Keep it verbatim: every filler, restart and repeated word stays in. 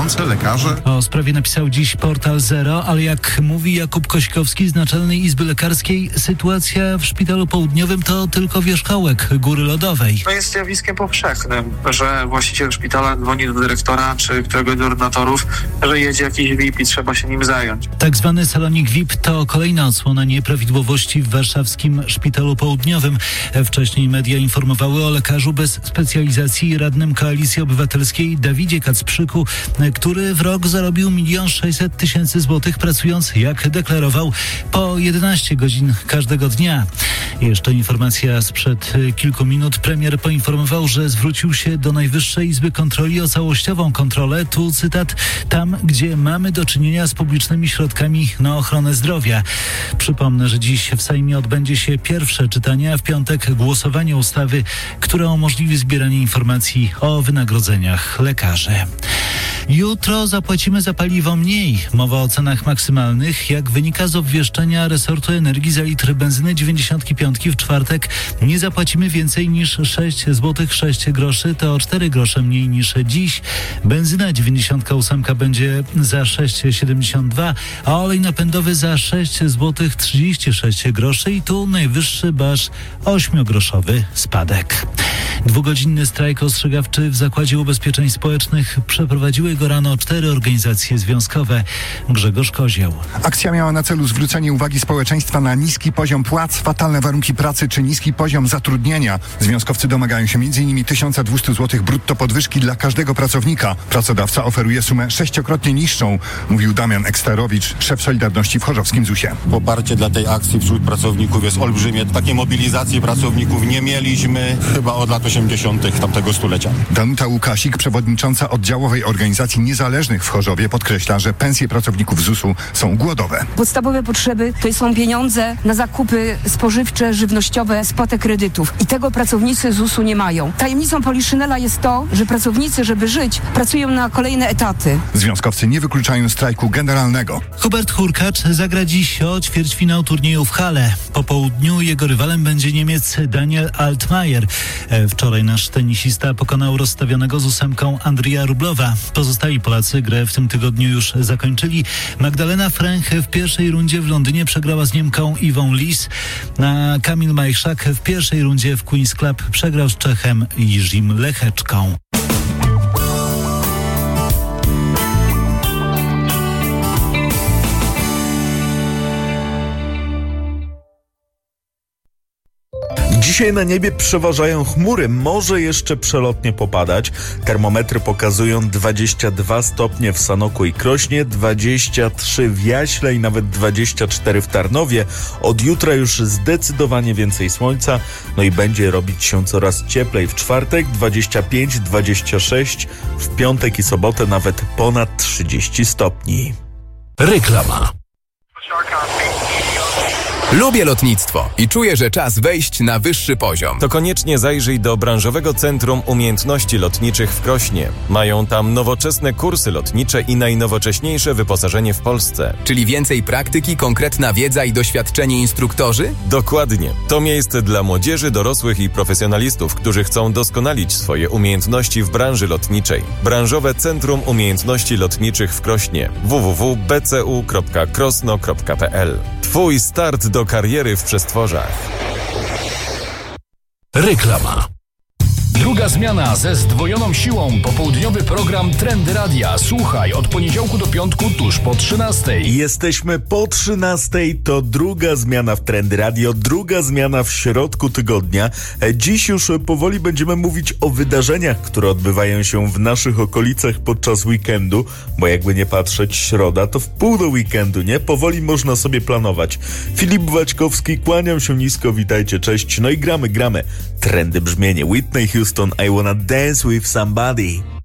pracujące, lekarze? O sprawie napisał dziś portal Zero, ale jak mówi Jakub Kośkowski z Naczelnej Izby Lekarskiej, sytuacja w Szpitalu Południowym to tylko wierzchołek góry lodowej. To jest zjawiskiem powszechnym, że właściciel szpitala dzwoni do dyrektora czy któregoś z ordynatorów, że jedzie jakiś V I P i trzeba się nim zająć. Tak zwany salonik V I P to kolejna odsłona nieprawidłowości w warszawskim Szpitalu Południowym. Wcześniej media informowały o lekarzu bez specjalizacji i radnym Koalicji Obywatelskiej Dawidzie Kacprzyku, który w rok zarobił milion sześćset tysięcy złotych, pracując, jak deklarował, po jedenaście godzin każdego dnia. Jeszcze informacja sprzed kilku minut. Premier poinformował, że zwrócił się do Najwyższej Izby Kontroli o całościową kontrolę. Tu cytat: tam, gdzie mamy do czynienia z publicznymi środkami na ochronę zdrowia. Przypomnę, że dziś w Sejmie odbędzie się pierwsze czytanie, a w piątek głosowanie ustawy, która umożliwi zbieranie informacji o wynagrodzeniach lekarzy. Jutro zapłacimy za paliwo mniej. Mowa o cenach maksymalnych. Jak wynika z obwieszczenia resortu energii, za litr benzyny dziewięćdziesiąt pięć w czwartek nie zapłacimy więcej niż sześć złotych sześć groszy. To o cztery grosze mniej niż dziś. Benzyna dziewięćdziesiąt osiem będzie za sześć złotych siedemdziesiąt dwa, a olej napędowy za sześć złotych trzydzieści sześć groszy i tu najwyższy aż ośmiogroszowy spadek. Dwugodzinny strajk ostrzegawczy w Zakładzie Ubezpieczeń Społecznych przeprowadziły go rano cztery organizacje związkowe. Grzegorz Kozieł. Akcja miała na celu zwrócenie uwagi społeczeństwa na niski poziom płac, fatalne warunki pracy czy niski poziom zatrudnienia. Związkowcy domagają się między innymi tysiąc dwieście złotych brutto podwyżki dla każdego pracownika. Pracodawca oferuje sumę sześciokrotnie niższą, mówił Damian Eksterowicz, szef Solidarności w chorzowskim zusie. Poparcie dla tej akcji wśród pracowników jest olbrzymie. Takiej mobilizacji pracowników nie mieliśmy chyba od lat osiemdziesiątych tamtego stulecia. Danuta Łukasik, przewodnicząca oddziałowej organizacji niezależnych w Chorzowie, podkreśla, że pensje pracowników zusu są głodowe. Podstawowe potrzeby to są pieniądze na zakupy spożywcze, żywnościowe, spłatę kredytów. I tego pracownicy zusu nie mają. Tajemnicą Poliszynela jest to, że pracownicy, żeby żyć, pracują na kolejne etaty. Związkowcy nie wykluczają strajku generalnego. Hubert Hurkacz zagra dziś o ćwierćfinał turnieju w Halle. Po południu jego rywalem będzie Niemiec Daniel Altmaier. Wczoraj nasz tenisista pokonał rozstawionego z ósemką Andrija Rublowa. Pozostali Polacy grę w tym tygodniu już zakończyli. Magdalena Fręch w pierwszej rundzie w Londynie przegrała z Niemką Iwą Lis, a Kamil Majchrzak w pierwszej rundzie w Queen's Club przegrał z Czechem Jirzym Lecheczką. Dzisiaj na niebie przeważają chmury, może jeszcze przelotnie popadać. Termometry pokazują dwadzieścia dwa stopnie w Sanoku i Krośnie, dwadzieścia trzy w Jaśle i nawet dwadzieścia cztery w Tarnowie. Od jutra już zdecydowanie więcej słońca, no i będzie robić się coraz cieplej. W czwartek dwadzieścia pięć dwadzieścia sześć, w piątek i sobotę nawet ponad trzydzieści stopni. Reklama. Lubię lotnictwo i czuję, że czas wejść na wyższy poziom. To koniecznie zajrzyj do Branżowego Centrum Umiejętności Lotniczych w Krośnie. Mają tam nowoczesne kursy lotnicze i najnowocześniejsze wyposażenie w Polsce. Czyli więcej praktyki, konkretna wiedza i doświadczeni instruktorzy? Dokładnie. To miejsce dla młodzieży, dorosłych i profesjonalistów, którzy chcą doskonalić swoje umiejętności w branży lotniczej. Branżowe Centrum Umiejętności Lotniczych w Krośnie. w w w kropka b c u kropka krosno kropka p l. Twój start do kariery w przestworzach. Reklama. Druga zmiana ze zdwojoną siłą. Popołudniowy program Trendy Radia. Słuchaj od poniedziałku do piątku tuż po trzynastej. Jesteśmy po trzynastej, to druga zmiana w Trendy Radio, druga zmiana w środku tygodnia. Dziś już powoli będziemy mówić o wydarzeniach, które odbywają się w naszych okolicach podczas weekendu, bo jakby nie patrzeć, środa to w pół do weekendu, nie? Powoli można sobie planować. Filip Waćkowski, kłaniam się nisko, witajcie, cześć. No i gramy, gramy. Trendy brzmienie Whitney Houston, I wanna dance with somebody.